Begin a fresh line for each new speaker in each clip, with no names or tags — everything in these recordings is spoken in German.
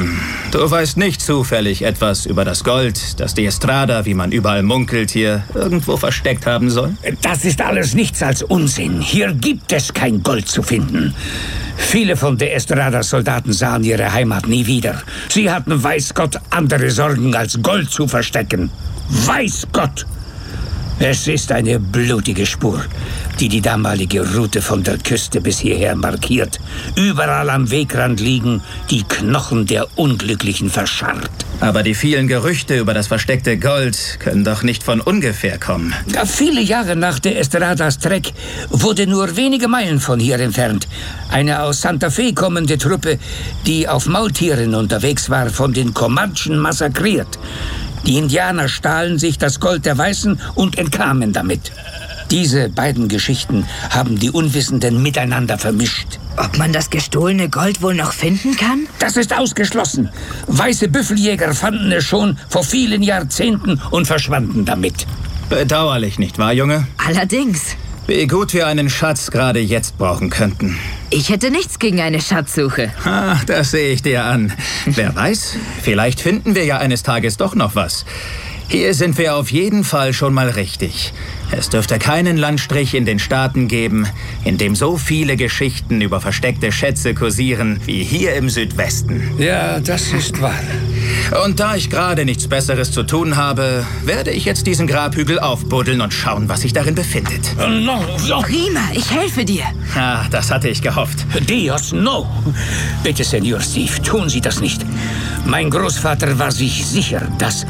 Du weißt nicht zufällig etwas über das Gold, das die Estrada, wie man überall munkelt, hier irgendwo versteckt haben soll?
Das ist alles nichts als Unsinn. Hier gibt es kein Gold zu finden. Viele von der Estrada-Soldaten sahen ihre Heimat nie wieder. Sie hatten, weiß Gott, andere Sorgen als Gold zu verstecken. Weiß Gott! Es ist eine blutige Spur, die die damalige Route von der Küste bis hierher markiert. Überall am Wegrand liegen die Knochen der Unglücklichen verscharrt.
Aber die vielen Gerüchte über das versteckte Gold können doch nicht von ungefähr kommen.
Viele Jahre nach der Estradas Treck wurde nur wenige Meilen von hier entfernt eine aus Santa Fe kommende Truppe, die auf Maultieren unterwegs war, von den Comanchen massakriert. Die Indianer stahlen sich das Gold der Weißen und entkamen damit. Diese beiden Geschichten haben die Unwissenden miteinander vermischt.
Ob man das gestohlene Gold wohl noch finden kann?
Das ist ausgeschlossen. Weiße Büffeljäger fanden es schon vor vielen Jahrzehnten und verschwanden damit.
Bedauerlich, nicht wahr, Junge?
Allerdings.
Wie gut wir einen Schatz gerade jetzt brauchen könnten.
Ich hätte nichts gegen eine Schatzsuche.
Das sehe ich dir an. Wer weiß, vielleicht finden wir ja eines Tages doch noch was. Hier sind wir auf jeden Fall schon mal richtig. Es dürfte keinen Landstrich in den Staaten geben, in dem so viele Geschichten über versteckte Schätze kursieren wie hier im Südwesten.
Ja, das ist wahr.
Und da ich gerade nichts Besseres zu tun habe, werde ich jetzt diesen Grabhügel aufbuddeln und schauen, was sich darin befindet.
No.
Prima, ich helfe dir.
Das hatte ich gehofft.
Dios, no. Bitte, Senor Steve, tun Sie das nicht. Mein Großvater war sich sicher, dass...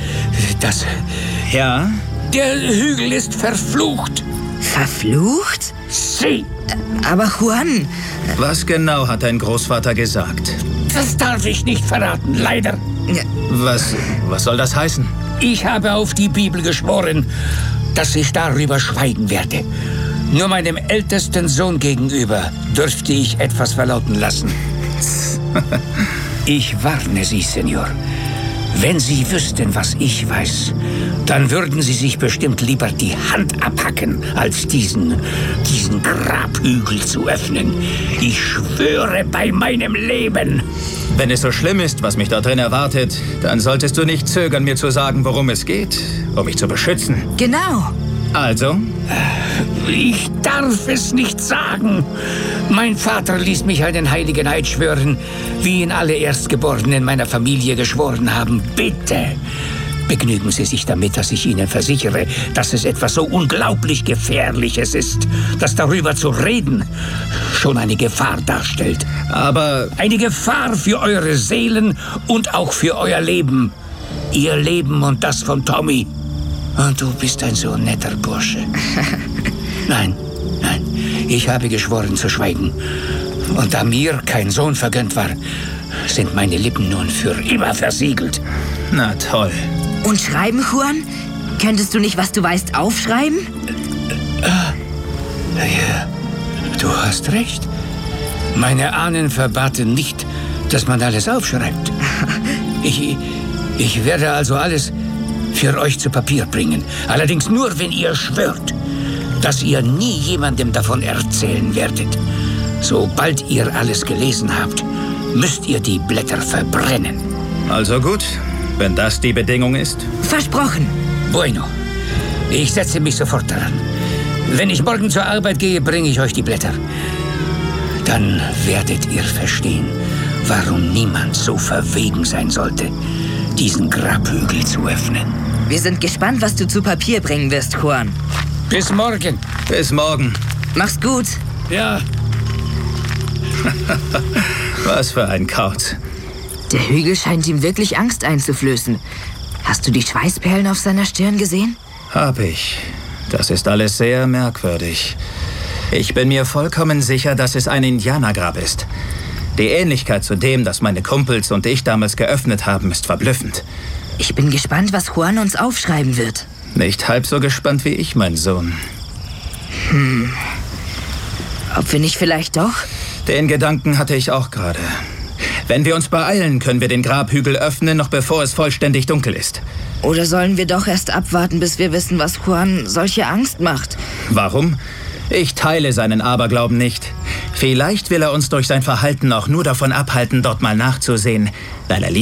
Ja?
Der Hügel ist verflucht.
Verflucht?
Sie.
Aber Juan...
Was genau hat dein Großvater gesagt?
Das darf ich nicht verraten, leider.
Was soll das heißen?
Ich habe auf die Bibel geschworen, dass ich darüber schweigen werde. Nur meinem ältesten Sohn gegenüber dürfte ich etwas verlauten lassen. Ich warne Sie, Senor. Wenn Sie wüssten, was ich weiß, dann würden Sie sich bestimmt lieber die Hand abhacken, als diesen Grabhügel zu öffnen. Ich schwöre bei meinem Leben.
Wenn es so schlimm ist, was mich da drin erwartet, dann solltest du nicht zögern, mir zu sagen, worum es geht, um mich zu beschützen.
Genau.
Also?
Ich darf es nicht sagen. Mein Vater ließ mich einen heiligen Eid schwören, wie ihn alle Erstgeborenen meiner Familie geschworen haben. Bitte, begnügen Sie sich damit, dass ich Ihnen versichere, dass es etwas so unglaublich Gefährliches ist, dass darüber zu reden schon eine Gefahr darstellt.
Aber...
Eine Gefahr für eure Seelen und auch für euer Leben. Ihr Leben und das von Tommy. Und du bist ein so netter Bursche. Nein, ich habe geschworen zu schweigen. Und da mir kein Sohn vergönnt war, sind meine Lippen nun für immer versiegelt.
Na toll.
Und schreiben, Juan? Könntest du nicht, was du weißt, aufschreiben?
Ja, du hast recht. Meine Ahnen verbaten nicht, dass man alles aufschreibt. Ich werde also alles für euch zu Papier bringen. Allerdings nur, wenn ihr schwört, dass ihr nie jemandem davon erzählen werdet. Sobald ihr alles gelesen habt, müsst ihr die Blätter verbrennen.
Also gut, wenn das die Bedingung ist.
Versprochen.
Bueno, ich setze mich sofort daran. Wenn ich morgen zur Arbeit gehe, bringe ich euch die Blätter. Dann werdet ihr verstehen, warum niemand so verwegen sein sollte, diesen Grabhügel zu öffnen.
Wir sind gespannt, was du zu Papier bringen wirst, Juan.
Bis morgen.
Bis morgen.
Mach's gut.
Ja.
Was für ein Kauz.
Der Hügel scheint ihm wirklich Angst einzuflößen. Hast du die Schweißperlen auf seiner Stirn gesehen?
Hab ich. Das ist alles sehr merkwürdig. Ich bin mir vollkommen sicher, dass es ein Indianergrab ist. Die Ähnlichkeit zu dem, das meine Kumpels und ich damals geöffnet haben, ist verblüffend.
Ich bin gespannt, was Juan uns aufschreiben wird.
Nicht halb so gespannt wie ich, mein Sohn.
Ob wir nicht vielleicht doch?
Den Gedanken hatte ich auch gerade. Wenn wir uns beeilen, können wir den Grabhügel öffnen, noch bevor es vollständig dunkel ist.
Oder sollen wir doch erst abwarten, bis wir wissen, was Juan solche Angst macht?
Warum? Ich teile seinen Aberglauben nicht. Vielleicht will er uns durch sein Verhalten auch nur davon abhalten, dort mal nachzusehen, weil er